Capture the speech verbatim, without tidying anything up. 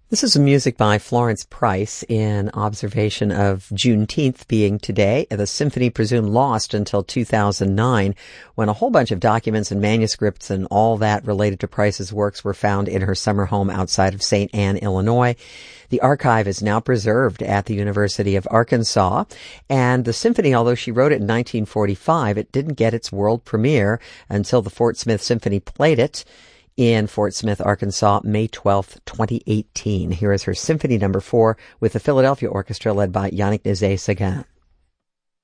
This is music by Florence Price in observation of Juneteenth being today, the symphony presumed lost until two thousand nine, when a whole bunch of documents and manuscripts and all that related to Price's works were found in her summer home outside of Saint Anne, Illinois. The archive is now preserved at the University of Arkansas, and the symphony, although she wrote it in nineteen forty-five, it didn't get its world premiere until the Fort Smith Symphony played it in Fort Smith, Arkansas, May twelfth, twenty eighteen. Here is her Symphony Number Four with the Philadelphia Orchestra led by Yannick Nézet-Séguin.